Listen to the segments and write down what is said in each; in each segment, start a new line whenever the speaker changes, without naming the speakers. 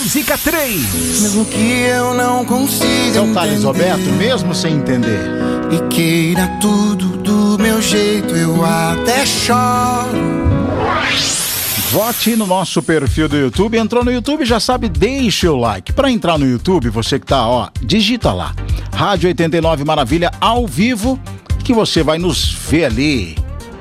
Música 3.
Mesmo que eu não consiga
É o Thales Roberto, mesmo sem entender.
e queira tudo do meu jeito, eu até choro.
Vote no nosso perfil do YouTube. Entrou no YouTube, já sabe, deixa o like. Para entrar no YouTube, você que tá, digita lá Rádio 89 Maravilha ao vivo, que você vai nos ver ali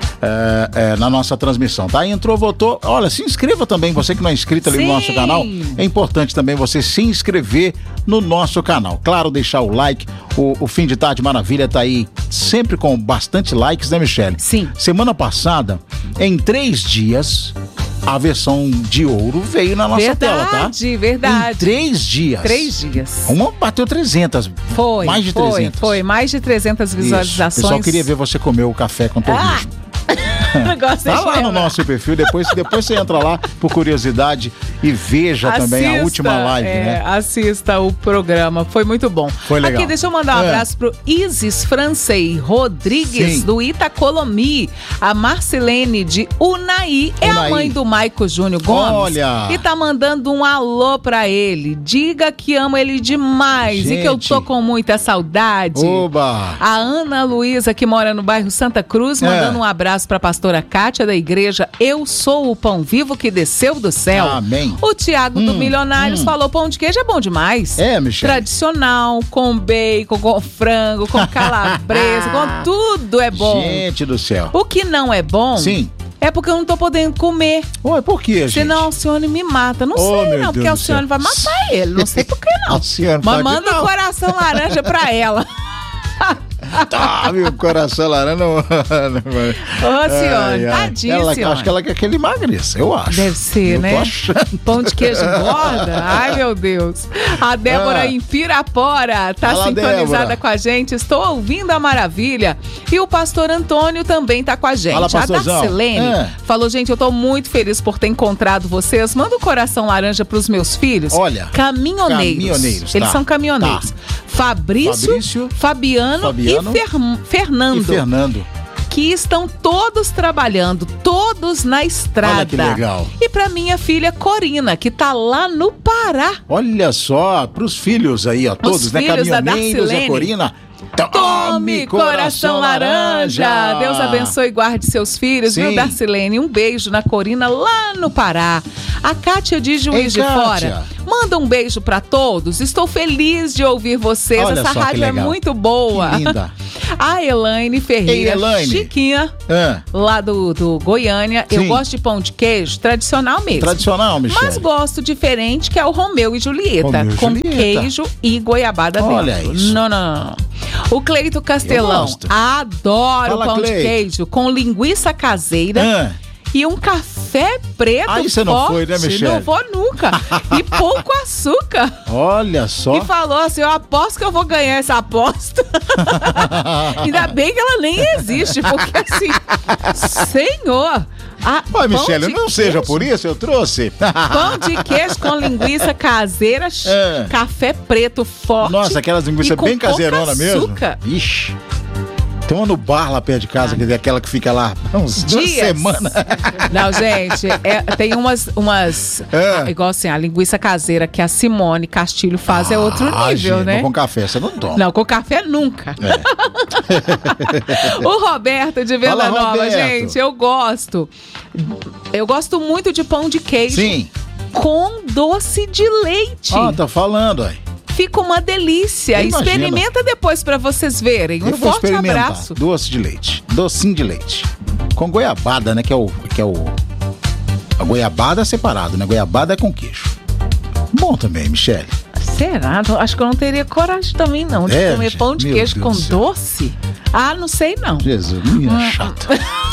na nossa transmissão, tá? Entrou, votou. Olha, se inscreva também, você que não é inscrito ali no nosso canal. É importante também você se inscrever no nosso canal. Claro, deixar o like. O Fim de Tarde Maravilha tá aí sempre com bastante likes, né, Michele?
Sim.
Semana passada, em 3 dias, a versão de ouro veio na nossa tela, tá?
Verdade.
Em 3 dias.
3 dias.
Uma bateu 300.
Foi.
Mais de 300.
Foi. Mais de 300 visualizações.
Isso. O pessoal queria ver você comer o café com torresmo. Tá lá no nosso perfil, depois você entra lá por curiosidade e veja também a última live, né?
Assista o programa, foi muito bom.
Foi legal.
Aqui, deixa eu mandar um abraço pro Isis Francei Rodrigues,
Sim.
do Itacolomi. A Marcelene de Unai é a mãe do Maico Júnior Gomes.
Olha!
E tá mandando um alô pra ele. Diga que amo ele demais e que eu tô com muita saudade.
Oba!
A Ana Luísa, que mora no bairro Santa Cruz, mandando um abraço pra pastora Kátia da igreja Eu Sou o Pão Vivo que desceu do céu.
Amém.
O Tiago do Milionários falou: pão de queijo é bom demais.
É, Michele.
Tradicional, com bacon, com frango, com calabresa, com tudo é bom.
Gente do céu.
O que não é bom...
Sim.
É porque eu não tô podendo comer.
Ué, por quê, gente?
Senão o Alcione me mata. Não sei, não, porque a Alcione vai matar ele. Não sei por que não. Mas manda um coração laranja pra ela.
Tá, meu coração laranja.
Ô, Cione, tadinha, Cione.
Acho que ela quer que ele emagreça, eu acho.
Deve ser, né?
Tô achando.
Pão de queijo engorda? Ai, meu Deus. A Débora em Pirapora tá
Fala,
sintonizada
Débora.
com a gente. Estou ouvindo a maravilha. E o pastor Antônio também tá com a gente.
Fala,
A
pastorzão.
Darcelene falou: gente, eu tô muito feliz por ter encontrado vocês. Manda um coração laranja pros meus filhos.
Olha,
caminhoneiros. Eles são caminhoneiros.
Tá.
Fabrício, Fabiano e Fernando. Que estão todos trabalhando, todos na estrada.
Olha que legal.
E pra minha filha Corina, que tá lá no Pará.
Olha só, pros filhos aí, todos, né?
Filhos da
Caminhoneiros,
Darcelene.
Corina.
Tome coração laranja. Deus abençoe e guarde seus filhos, viu, Darcelene? Um beijo na Corina lá no Pará. A Kátia de Juiz de Fora manda um beijo pra todos. Estou feliz de ouvir vocês.
Olha
essa
só,
rádio é muito boa.
Que linda.
A Elaine Ferreira,
Elaine.
Chiquinha, lá do Goiânia.
Sim.
Eu gosto de pão de queijo tradicional mesmo.
Tradicional, Michele.
Mas gosto diferente, que é o Romeu e Julieta.
Romeu e
com
Julieta.
queijo e goiabada dentro.
Olha isso.
Não. O Cleito Castelão. Adoro
Fala,
pão
Cleito.
de queijo com linguiça caseira. E um café preto
Aí você não
forte.
foi, né, Michele?
Não vou nunca. E pouco açúcar.
Olha só.
E falou assim: eu aposto que eu vou ganhar essa aposta. Ainda bem que ela nem existe, porque assim, senhor.
Mas, Michele, não seja por isso, eu trouxe.
Pão de queijo com linguiça caseira, café preto forte.
Nossa, aquelas linguiças bem caseirona mesmo.
Açúcar.
Ixi. Tem uma no bar lá perto de casa, que é aquela que fica lá uns 2 semanas.
Não, gente, tem umas igual assim, a linguiça caseira que a Simone Castilho faz é outro nível,
gente,
né?
Com café você não toma.
Não, com café nunca. O Roberto de Venda
Fala,
Nova,
Roberto.
gente, eu gosto muito de pão de queijo.
Sim.
Com doce de leite.
Tá falando, aí.
Fica uma delícia.
Imagina.
Experimenta depois pra vocês verem.
Eu vou
forte
experimentar.
abraço.
Doce de leite. Docinho de leite. Com goiabada, né? Que é o... A goiabada é separado, né? Goiabada é com queijo. Bom também, Michele.
Será? Acho que eu não teria coragem também, não. De comer
gente,
pão de
meu
queijo
Deus
com
do céu.
doce. Não sei não.
Jesus, menina chata.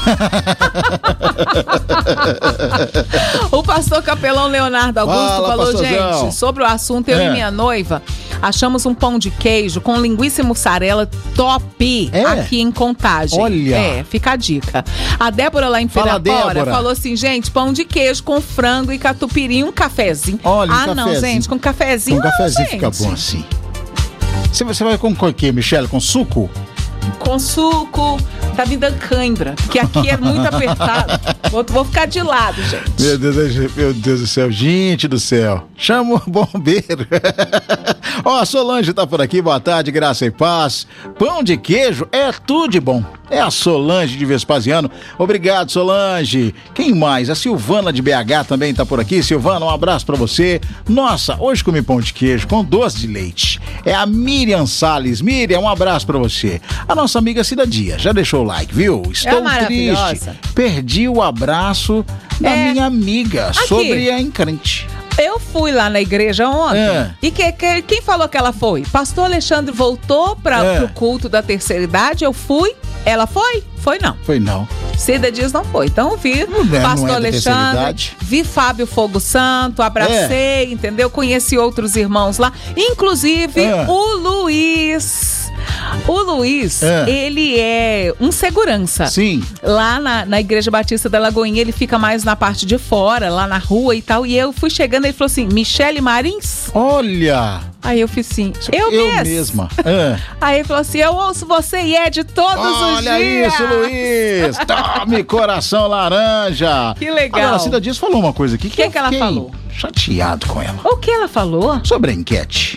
O pastor capelão Leonardo Augusto
Fala,
falou:
pastorzão.
gente, sobre o assunto, eu e minha noiva achamos um pão de queijo com linguiça e mussarela top aqui em Contagem.
Olha.
Fica a dica. A Débora lá em
Fala,
Pirapora
Débora.
falou assim: gente, pão de queijo com frango e catupiry e um cafezinho.
Olha, um
não,
cafezinho.
gente, com cafezinho
Com cafezinho
gente.
fica bom assim. Você vai com o quê, Michele? Com suco?
com suco. Tá me dando cãibra, porque aqui é muito apertado. Vou ficar de lado, gente.
Meu Deus do céu, gente do céu. Chama o bombeiro. Ó, a Solange tá por aqui, boa tarde, graça e paz. Pão de queijo é tudo de bom. É a Solange de Vespasiano. Obrigado, Solange. Quem mais? A Silvana de BH também tá por aqui. Silvana, um abraço pra você. Nossa, hoje comi pão de queijo com doce de leite. É a Miriam Salles. Miriam, um abraço pra você. A nossa amiga Cida Dias já deixou o like, viu? Estou triste. Perdi o abraço da minha amiga sobre a encrente.
Eu fui lá na igreja ontem e quem falou que ela foi? Pastor Alexandre voltou pro culto da terceira idade, eu fui. Ela foi? Foi não.
Foi não.
Cida Dias não foi. Então eu vi Pastor Alexandre, vi Fábio Fogo Santo, abracei, entendeu? Conheci outros irmãos lá, inclusive o Luiz. O Luiz, ele é um segurança.
Sim.
Lá na Igreja Batista da Lagoinha, ele fica mais na parte de fora, lá na rua e tal. E eu fui chegando e ele falou assim, Michele Marins?
Olha!
Aí eu fiz assim, eu mesma. Aí ele falou assim, eu ouço você e é de todos os dias.
Olha isso, Luiz! Tome coração laranja!
Que legal.
Agora, a Cida Dias falou uma coisa aqui
que ela falou?
Chateado com ela.
O que ela falou?
Sobre a enquete.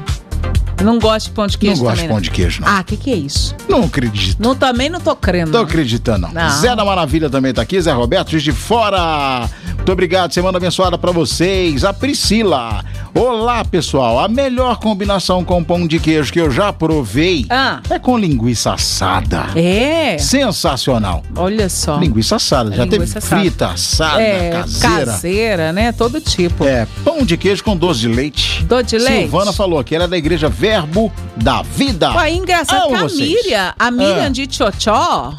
Não gosto de pão de queijo.
Não gosto de pão de queijo, não.
Ah, o que é isso?
Não acredito.
Também não tô crendo.
Tô acreditando, não. Zé da Maravilha também tá aqui, Zé Roberto, Juiz de Fora. Muito obrigado, semana abençoada pra vocês. A Priscila. Olá, pessoal. A melhor combinação com pão de queijo que eu já provei é com linguiça assada.
É?
Sensacional.
Olha só.
Linguiça assada. Já teve frita, assada, caseira.
Caseira, né? Todo tipo.
Pão de queijo com doce de leite.
Doce de leite?
Silvana falou que ela é da igreja Verbo da Vida.
Ué, engraçado que a Miriam de Tchotchó,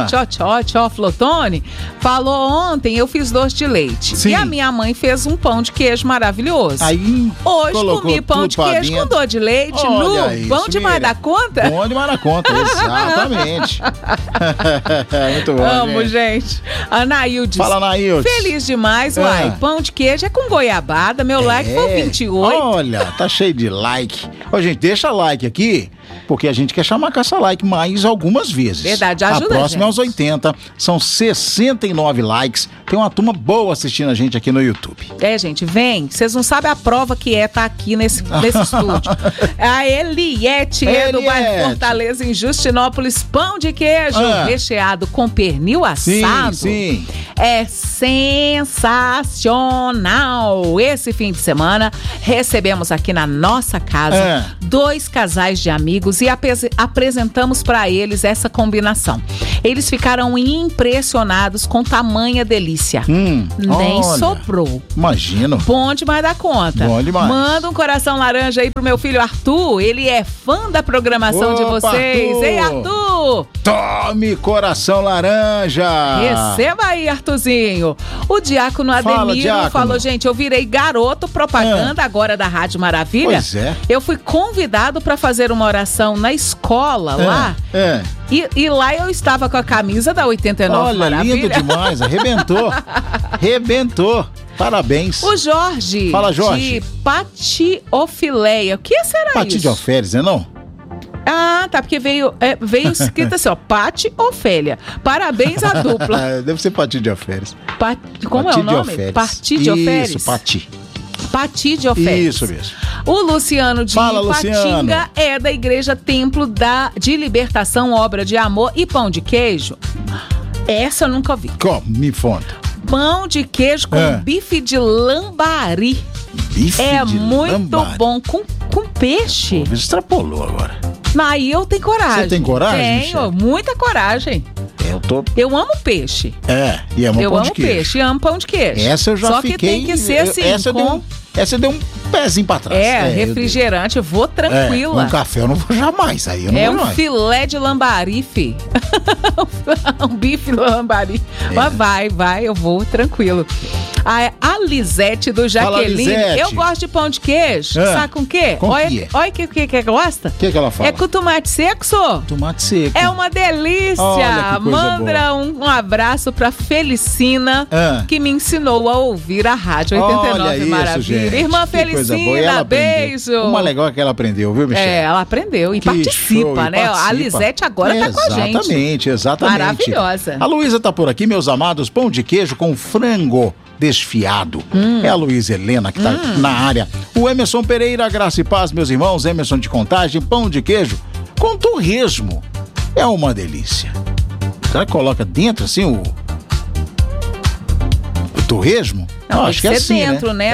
Flotone, falou ontem, eu fiz doce de leite.
Sim.
E a minha mãe fez um pão de queijo maravilhoso.
Aí,
hoje comi pão de queijo com doce de leite. Bom demais da conta?
Bom demais da conta, exatamente. Muito bom,
amo, gente. Anaildes.
Fala, Anaildes.
Feliz demais, uai. Pão de queijo é com goiabada. Meu like foi 28.
Olha, tá cheio de like. Ô, gente, deixa like aqui, porque a gente quer chamar caça-like mais algumas vezes.
Verdade, ajuda
a próxima é aos 80, são 69 likes. Tem uma turma boa assistindo a gente aqui no YouTube.
Gente, vem. Vocês não sabem a prova que tá aqui nesse estúdio. A Eliette do bairro Fortaleza, em Justinópolis. Pão de queijo recheado com pernil assado.
Sim.
É sensacional. Esse fim de semana, recebemos aqui na nossa casa 2 casais de amigos e apresentamos para eles essa combinação. Eles ficaram impressionados com tamanha delícia. Nem sobrou.
Imagino.
Bom demais da conta.
Bom demais.
Manda um coração laranja aí pro meu filho Arthur. Ele é fã da programação de vocês.
Arthur.
Ei, Arthur!
Tome coração laranja!
Receba aí, Arthurzinho. O diácono Ademiro falou, gente, eu virei garoto propaganda agora da Rádio Maravilha.
Pois é.
Eu fui convidado para fazer uma oração na escola lá. E lá eu estava com a camisa da 89 Maravilha.
Lindo demais, arrebentou. Arrebentou. Parabéns.
O Jorge.
Fala, Jorge.
De Patiofileia. O que será isso?
Pati de Ofélias, né não?
Ah, tá, porque veio escrito assim, ó, Pati Ofélia. Parabéns à dupla.
Deve ser Pati de Ofélias.
Como é o nome? Pati de Ofélias.
Isso, Pati.
Pati de Ofélias.
Isso mesmo.
O Luciano de Ipatinga é da Igreja Templo de Libertação, Obra de Amor e Pão de Queijo. Essa eu nunca vi.
Como? Me conta.
Pão de queijo com bife de lambari.
Bife de
muito
lambari.
Bom com peixe.
Você extrapolou agora.
Aí eu tenho coragem.
Você tem coragem?
Tenho,
Michele?
Muita coragem. Eu amo peixe.
E amo pão de queijo.
Peixe e amo pão de queijo.
Essa eu já
fiquei... Só que tem que ser assim,
Essa deu um pezinho pra trás.
Refrigerante, eu vou tranquila.
Um café eu não vou jamais, aí eu não vou mais.
Filé de lambari, fi. Um bife de lambari. Mas vai, eu vou tranquilo. A Lisete do Jaqueline.
Fala, Lisete.
Eu gosto de pão de queijo. Sabe com o quê? Olha o que gosta.
O que ela fala?
É com tomate seco, só.
Tomate seco.
É uma delícia.
Olha que coisa
Manda um abraço pra Felicina, que me ensinou a ouvir a Rádio 89
Olha
Maravilha.
isso, gente.
Irmã
Que coisa boa. E
Felicina,
ela
beijo.
aprendeu. Uma legal que ela aprendeu, viu, Michele?
Ela aprendeu e
Que
participa,
show,
né?
participa.
A Lisete agora tá com a gente.
Exatamente.
Maravilhosa.
A Luísa tá por aqui, meus amados, pão de queijo com frango desfiado. É a Luísa Helena que tá na área. O Emerson Pereira, graça e paz, meus irmãos. Emerson de Contagem, pão de queijo com torresmo. É uma delícia. Será que coloca dentro assim o torresmo?
Não,
acho que é assim,
dentro, né?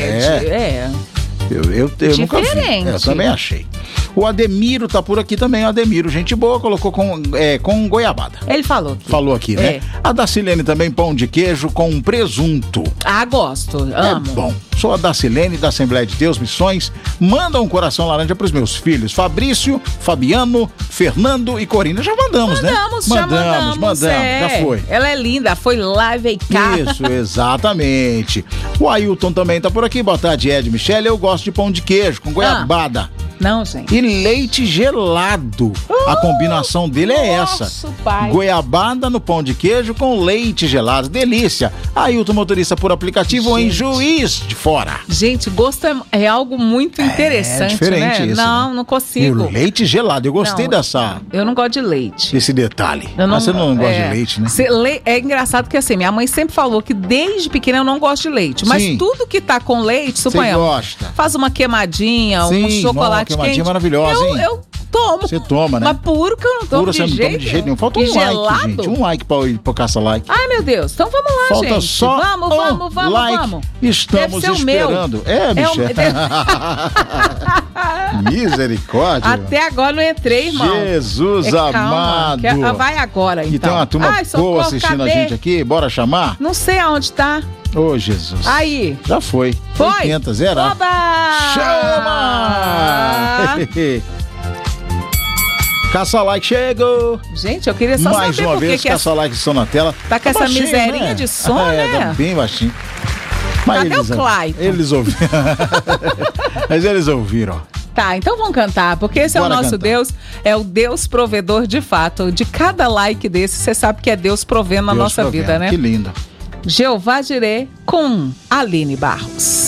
Eu nunca vi. Eu também achei. O Ademiro tá por aqui também. O Ademiro, gente boa, colocou com goiabada.
Ele falou aqui.
Falou aqui, né? A Dacilene também, pão de queijo com presunto.
Ah, gosto. Amo.
É bom. Sou a Dacilene da Assembleia de Deus Missões. Manda um coração laranja pros meus filhos. Fabrício, Fabiano, Fernando e Corina. Já mandamos, né? Mandamos. Já foi.
Ela é linda. Foi lá e veio cá.
Isso, exatamente. O Ailton também tá por aqui. Boa tarde, Ed, Michele. Eu gosto de pão de queijo com goiabada.
Não, gente.
E leite gelado. A combinação dele é essa.
Pai.
Goiabada no pão de queijo com leite gelado. Delícia. Ailton, motorista por aplicativo em Juiz de Fora.
Gente, gosto é algo muito interessante,
diferente,
né?
isso,
não,
né?
não consigo.
E o leite gelado. Eu gostei dessa...
Eu não gosto de leite.
Esse detalhe.
Você
não gosta de leite, né?
É engraçado que assim, minha mãe sempre falou que desde pequena eu não gosto de leite. Mas tudo que tá com leite, suponhamos. Você gosta. Faz uma queimadinha, um chocolate
queimadinha
quente.
Maravilhosa, hein?
Eu tomo.
Você toma, né?
Mas puro que eu não tomo.
Puro você não toma de jeito nenhum. Falta um like, gente. Um like pra caça like.
Ai, meu Deus. Então vamos lá,
Falta
gente.
Só
vamos.
Like. Estamos esperando. Michele. Misericórdia.
Até agora não entrei, irmão.
Jesus amado.
Vai agora, então.
E tem uma turma boa assistindo a gente aqui. Bora chamar?
Não sei aonde tá.
Ô, Jesus.
Aí.
Já foi. 80, zerar.
Oba!
Chama! Caça-like chegou!
Gente, eu queria só
mais
saber
uma vez, caça-like estão na tela.
Tá com essa baixinho, miserinha, né? De som, né?
Tá bem baixinho. Mas
cadê o Clayton?
Eles ouviram. Mas eles ouviram.
Tá, então vamos cantar, porque esse é o nosso Deus, é o Deus provedor de fato. De cada like desse, você sabe que é Deus provendo na nossa vida, né?
Que lindo.
Jeová Jirê com Aline Barros.